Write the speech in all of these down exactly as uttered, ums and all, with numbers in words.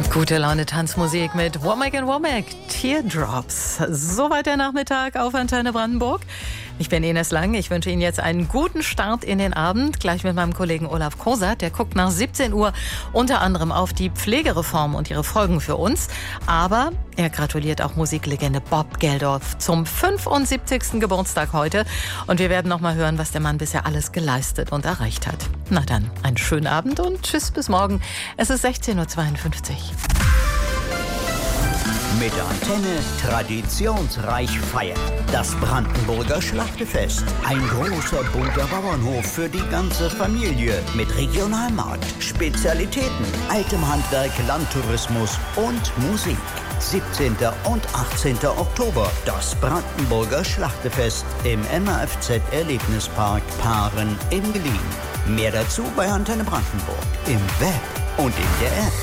Gute Laune Tanzmusik mit Womack and Womack, Teardrops. Soweit der Nachmittag auf Antenne Brandenburg. Ich bin Ines Lang. Ich wünsche Ihnen jetzt einen guten Start in den Abend. Gleich mit meinem Kollegen Olaf Kosat. Der guckt nach siebzehn Uhr unter anderem auf die Pflegereform und ihre Folgen für uns. Aber er gratuliert auch Musiklegende Bob Geldof zum fünfundsiebzigsten Geburtstag heute. Und wir werden noch mal hören, was der Mann bisher alles geleistet und erreicht hat. Na dann, einen schönen Abend und tschüss bis morgen. Es ist sechzehn Uhr zweiundfünfzig. Mit Antenne traditionsreich feiern. Das Brandenburger Schlachtefest. Ein großer bunter Bauernhof für die ganze Familie. Mit Regionalmarkt, Spezialitäten, altem Handwerk, Landtourismus und Musik. siebzehnten und achtzehnten Oktober. Das Brandenburger Schlachtefest im M A F Z Erlebnispark Paaren in Berlin. Mehr dazu bei Antenne Brandenburg. Im Web und in der App.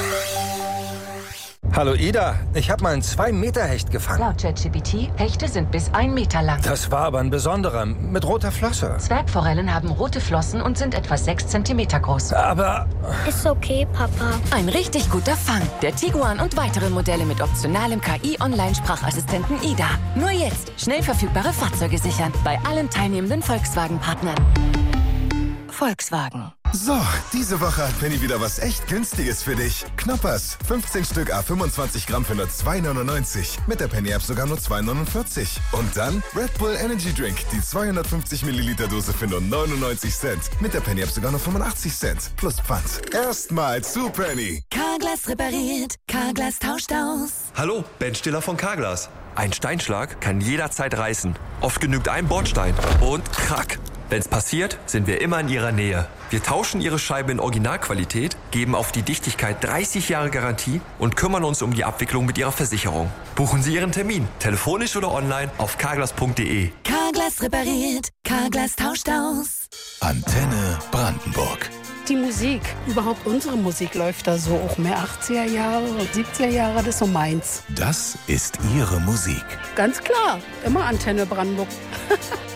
Hallo Ida, ich habe mal einen zwei Meter Hecht gefangen. Laut ChatGPT, Hechte sind bis ein Meter lang. Das war aber ein besonderer, mit roter Flosse. Zwergforellen haben rote Flossen und sind etwa sechs Zentimeter groß. Aber... Ist okay, Papa. Ein richtig guter Fang. Der Tiguan und weitere Modelle mit optionalem K I-Online-Sprachassistenten Ida. Nur jetzt schnell verfügbare Fahrzeuge sichern. Bei allen teilnehmenden Volkswagen-Partnern. Volkswagen. So, diese Woche hat Penny wieder was echt Günstiges für dich. Knoppers, fünfzehn Stück à fünfundzwanzig Gramm für nur zwei neunundneunzig. Mit der Penny-App sogar nur zwei neunundvierzig. Und dann Red Bull Energy Drink, die zweihundertfünfzig Milliliter Dose für nur neunundneunzig Cent. Mit der Penny-App sogar nur fünfundachtzig Cent. Plus Pfand. Erstmal zu Penny. Carglass repariert, Carglass tauscht aus. Hallo, Ben Stiller von Carglass. Ein Steinschlag kann jederzeit reißen. Oft genügt ein Bordstein und krack. Wenn's passiert, sind wir immer in Ihrer Nähe. Wir tauschen Ihre Scheibe in Originalqualität, geben auf die Dichtigkeit dreißig Jahre Garantie und kümmern uns um die Abwicklung mit Ihrer Versicherung. Buchen Sie Ihren Termin, telefonisch oder online auf carglass punkt de. Carglass repariert, Carglass tauscht aus. Antenne Brandenburg. Die Musik, überhaupt unsere Musik läuft da so auch mehr achtziger Jahre und siebziger Jahre, das ist so meins. Das ist Ihre Musik. Ganz klar, immer Antenne Brandenburg.